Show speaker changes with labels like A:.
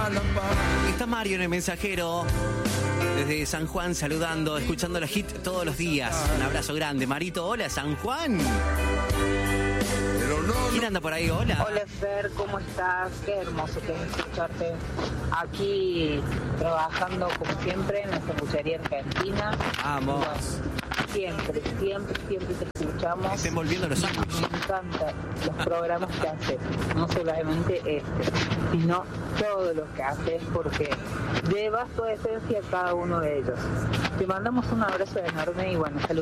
A: Está Mario en el mensajero. Desde San Juan saludando, escuchando la hit todos los días. Un abrazo grande. Marito, hola San Juan. ¿Quién anda por ahí? Hola.
B: Hola Fer, ¿cómo estás? Qué hermoso que es escucharte. Aquí trabajando como siempre en la sanguchería argentina.
A: Vamos.
B: Siempre te escuchamos.
A: Estén volviendo los sándwiches.
B: Me encantan los programas que haces. No solamente sino todos los que haces, porque llevas tu esencia a cada uno de ellos. Te mandamos un abrazo enorme y bueno, saludos.